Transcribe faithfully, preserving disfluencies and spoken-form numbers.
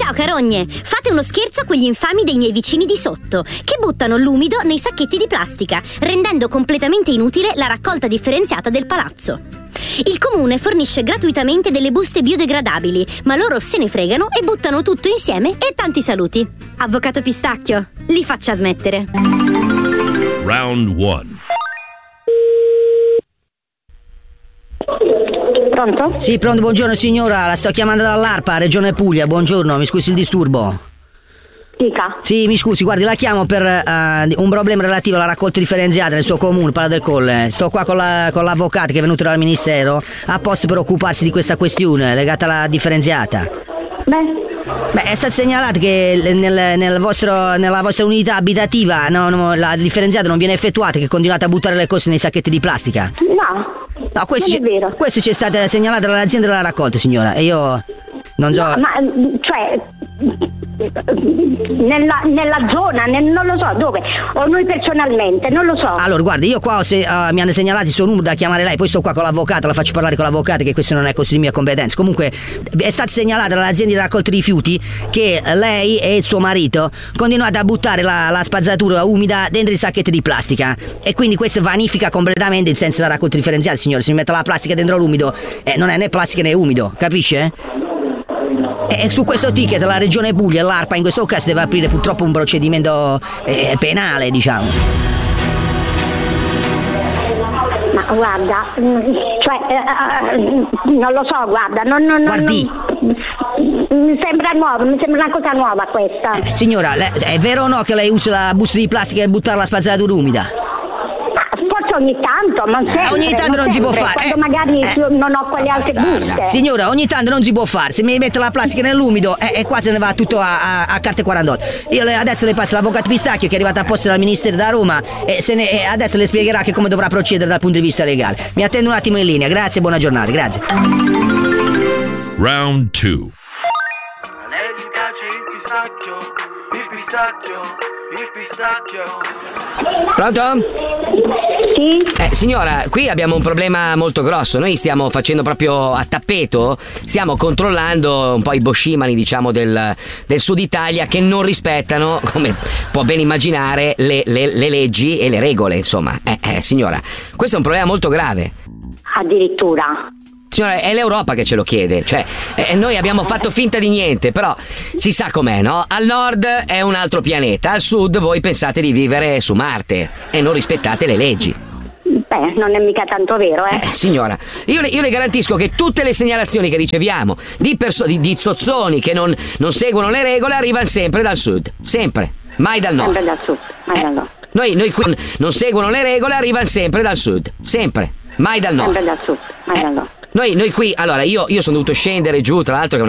Ciao carogne, fate uno scherzo a quegli infami dei miei vicini di sotto, che buttano l'umido nei sacchetti di plastica, rendendo completamente inutile la raccolta differenziata del palazzo. Il comune fornisce gratuitamente delle buste biodegradabili, ma loro se ne fregano e buttano tutto insieme e tanti saluti. Avvocato Pistacchio, li faccia smettere. Round one. Pronto? Sì, pronto, buongiorno signora, la sto chiamando dall'ARPA, Regione Puglia, buongiorno, mi scusi il disturbo. Dica. Sì, mi scusi, guardi, la chiamo per uh, un problema relativo alla raccolta differenziata nel suo comune, Pala del Colle. Sto qua con, la, con l'avvocato che è venuto dal ministero apposta per occuparsi di questa questione legata alla differenziata. Beh, Beh, è stato segnalato che nel, nel vostro, nella vostra unità abitativa no, no, la differenziata non viene effettuata, che continuate a buttare le cose nei sacchetti di plastica. no. No, questo, Non è vero. questo ci è stato segnalato dall'azienda della raccolta, signora, e io non so. No, ma cioè nella, nella zona, nel, non lo so dove, o noi personalmente, non lo so. Allora, guardi, io qua ho se, uh, mi hanno segnalato il suo numero da chiamare lei, poi sto qua con l'avvocato, la faccio parlare con l'avvocato, che questo non è così di mia competenza. Comunque è stato segnalato dall'azienda di raccolta rifiuti che lei e il suo marito continuate a buttare la, la spazzatura umida dentro i sacchetti di plastica, e quindi questo vanifica completamente il senso della raccolta differenziata, signore. Se mi mette la plastica dentro l'umido, eh, non è né plastica né umido, capisce? E su questo ticket la Regione Puglia e l'ARPA in questo caso deve aprire purtroppo un procedimento eh, penale, diciamo. Ma guarda, cioè eh, non lo so, guarda, non, non, Guardi. non, mi sembra nuovo, mi sembra una cosa nuova questa. Eh, signora, le, è vero o no che lei usa la busta di plastica per buttare la spazzatura umida? Forse ogni tanto, ma sempre, Eh, ogni tanto non si può sempre, fare. Quando Eh, magari eh. non ho quelle altre buste. Signora, ogni tanto non si può fare. Se mi mette la plastica nell'umido e eh, qua se ne va tutto a, a, a carte quarantotto. Io le, adesso le passo l'avvocato Pistacchio, che è arrivato apposta dal Ministero da Roma, e, se ne, e adesso le spiegherà che come dovrà procedere dal punto di vista legale. Mi attendo un attimo in linea, grazie e buona giornata, grazie. Round two. A lei gli piace il pistacchio, il pistacchio, il pistacchio. Pronto? Sì? Eh, signora, qui abbiamo un problema molto grosso. Noi stiamo facendo proprio a tappeto, stiamo controllando un po' i boscimani, diciamo, del, del sud Italia, che non rispettano, come può ben immaginare, le, le, le leggi e le regole, insomma. Eh, eh, signora, questo è un problema molto grave. Addirittura. Signora, è l'Europa che ce lo chiede, cioè eh, noi abbiamo fatto finta di niente, però si sa com'è, no? Al nord è un altro pianeta, al sud voi pensate di vivere su Marte e non rispettate le leggi. Beh, non è mica tanto vero, eh. Eh, signora, io le, io le garantisco che tutte le segnalazioni che riceviamo di, perso- di, di zozzoni che non, non seguono le regole arrivano sempre dal sud, sempre, mai dal nord. Sempre dal sud, mai dal nord. Noi, noi qui non seguono le regole, arrivano sempre dal sud, sempre, mai dal nord. Sempre dal sud, mai dal nord. Noi, noi qui, allora, io, io sono dovuto scendere giù, tra l'altro che